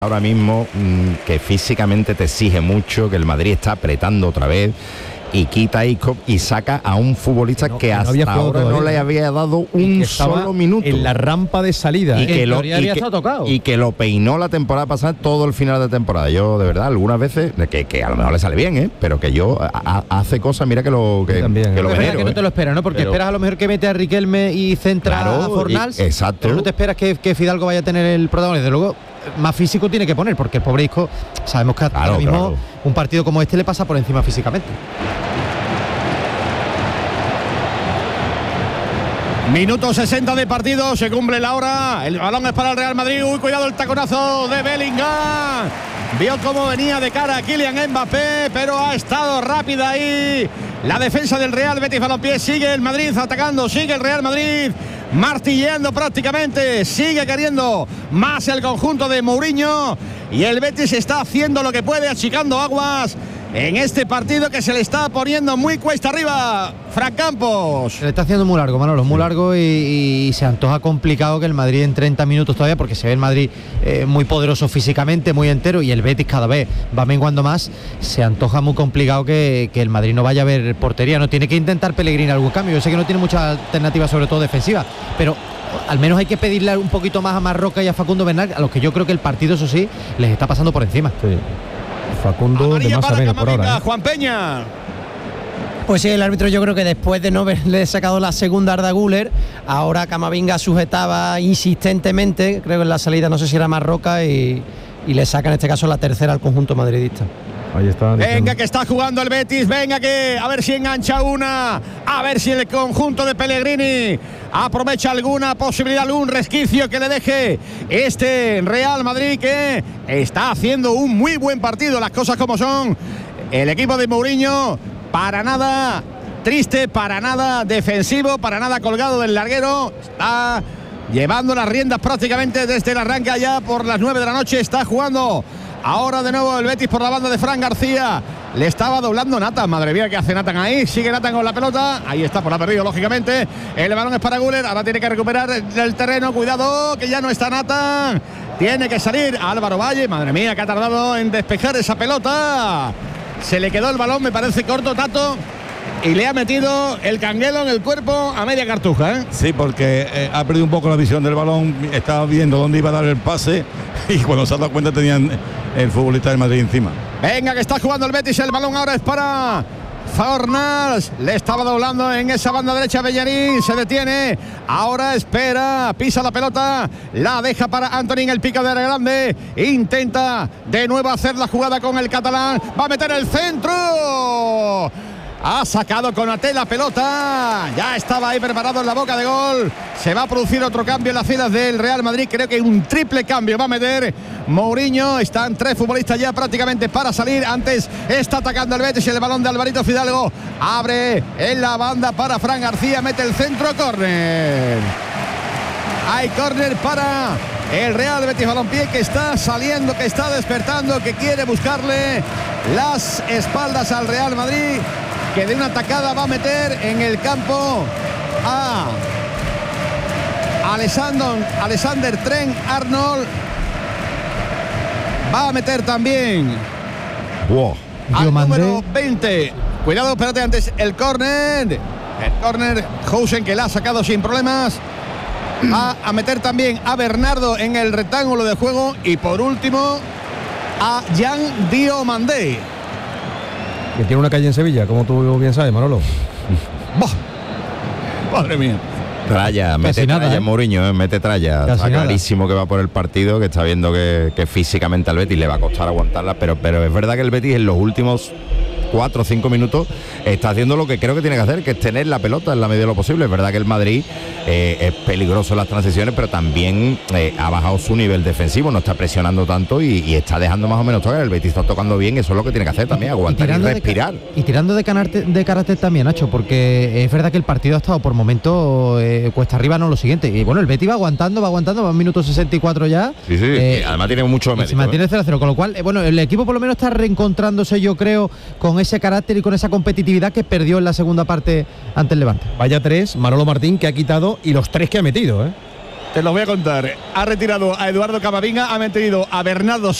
ahora mismo que físicamente te exige mucho, que el Madrid está apretando otra vez y quita a Isco y saca a un futbolista que hasta ahora no le había dado un solo minuto en la rampa de salida y que lo peinó la temporada pasada, todo el final de temporada. Yo de verdad algunas veces que a lo mejor le sale bien, pero que yo hace cosas, mira que lo venero, que no te lo esperas, ¿no? Porque esperas a lo mejor que mete a Riquelme y centra a Fornals, exacto, pero no te esperas que Fidalgo vaya a tener el protagonismo. Desde luego más físico tiene que poner, porque el pobre Isco sabemos que ahora mismo un partido como este le pasa por encima físicamente. Minuto 60 de partido, se cumple la hora, el balón es para el Real Madrid. Uy, cuidado el taconazo de Bellingham. Vio cómo venía de cara a Kylian Mbappé, pero ha estado rápida ahí la defensa del Real Betis Balompié. Sigue el Madrid atacando, sigue el Real Madrid martilleando prácticamente, sigue queriendo más el conjunto de Mourinho, y el Betis está haciendo lo que puede, achicando aguas en este partido que se le está poniendo muy cuesta arriba. Fran Campos. Se le está haciendo muy largo, Manolo, muy largo, y se antoja complicado que el Madrid en 30 minutos todavía, porque se ve el Madrid muy poderoso físicamente, muy entero, y el Betis cada vez va menguando más. Se antoja muy complicado que el Madrid no vaya a ver portería. No tiene que intentar Pellegrini algún cambio. Yo sé que no tiene muchas alternativas, sobre todo defensivas, pero al menos hay que pedirle un poquito más a Marroca y a Facundo Bernal, a los que yo creo que el partido, eso sí, les está pasando por encima. Sí. Facundo de más a menos por ahora. Juan Peña. Pues sí, el árbitro, yo creo que después de no haberle sacado la segunda a Arda Güler, ahora Camavinga sujetaba insistentemente, creo que en la salida, no sé si era Marroca, y le saca en este caso la tercera al conjunto madridista. Ahí está. Venga, que está jugando el Betis, venga, que a ver si engancha una, a ver si el conjunto de Pellegrini aprovecha alguna posibilidad, algún resquicio que le deje este Real Madrid, que está haciendo un muy buen partido, las cosas como son. El equipo de Mourinho, para nada triste, para nada defensivo, para nada colgado del larguero, está llevando las riendas prácticamente desde el arranque allá por las 9 de la noche, está jugando. Ahora de nuevo el Betis por la banda de Fran García. Le estaba doblando Nathan. Madre mía, ¿qué hace Nathan ahí? Sigue Nathan con la pelota. Ahí está, por la perdido, lógicamente. El balón es para Güler. Ahora tiene que recuperar el terreno. Cuidado, que ya no está Nathan. Tiene que salir Álvaro Valle. Madre mía, que ha tardado en despejar esa pelota. Se le quedó el balón, me parece corto, Tato, y le ha metido el canguelo en el cuerpo a media cartuja, ¿eh? Sí, porque ha perdido un poco la visión del balón. Estaba viendo dónde iba a dar el pase y cuando se ha dado cuenta tenían el futbolista del Madrid encima. Venga, que está jugando el Betis. El balón ahora es para Fornals. Le estaba doblando en esa banda derecha Bellerín. Se detiene. Ahora espera. Pisa la pelota. La deja para Anthony en el pico de grande. Intenta de nuevo hacer la jugada con el catalán. Va a meter el centro. Ha sacado Konaté la pelota. Ya estaba ahí preparado en la boca de gol. Se va a producir otro cambio en las filas del Real Madrid. Creo que un triple cambio va a meter Mourinho. Están 3 futbolistas ya prácticamente para salir. Antes está atacando el Betis. El balón de Alvarito Fidalgo. Abre en la banda para Fran García. Mete el centro, córner. Hay córner para el Real Betis Balompié, que está saliendo, que está despertando, que quiere buscarle las espaldas al Real Madrid, que de una atacada va a meter en el campo a Alexander Trent Arnold. Va a meter también al número 20. Cuidado, espérate, antes el córner. El córner, Housen, que la ha sacado sin problemas. Va a meter también a Bernardo en el rectángulo de juego. Y por último, a Jan Diomandé, que tiene una calle en Sevilla, como tú bien sabes, Manolo. Madre mía. Tralla, mete tralla, Mourinho, mete tralla. Está clarísimo que va por el partido, que está viendo que físicamente al Betis le va a costar aguantarla, pero es verdad que el Betis en los últimos 4 o 5 minutos está haciendo lo que creo que tiene que hacer, que es tener la pelota en la medida de lo posible. Es verdad que el Madrid es peligroso en las transiciones, pero también ha bajado su nivel defensivo, no está presionando tanto y está dejando más o menos tocar. El Betis está tocando bien, eso es lo que tiene que hacer también, aguantar y respirar. Y tirando de carácter también, Nacho, porque es verdad que el partido ha estado por momentos cuesta arriba, no lo siguiente. Y bueno, el Betis va aguantando, va en minuto 64 ya. Sí, además tiene mucho mérito. Se mantiene 0-0, con lo cual, bueno, el equipo por lo menos está reencontrándose, yo creo, con ese carácter y con esa competitividad que perdió en la segunda parte ante el Levante. Vaya 3, Manolo Martín, que ha quitado, y los 3 que ha metido, ¿eh? Te lo voy a contar. Ha retirado a Eduardo Camavinga, ha metido a Bernardo